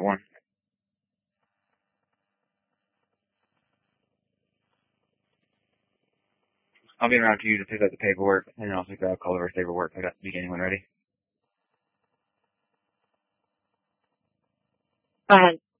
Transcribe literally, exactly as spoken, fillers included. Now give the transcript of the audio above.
one. I'll be around to you to pick up the paperwork, and then also grab Culver's paperwork. I got the beginning one ready. Go ahead.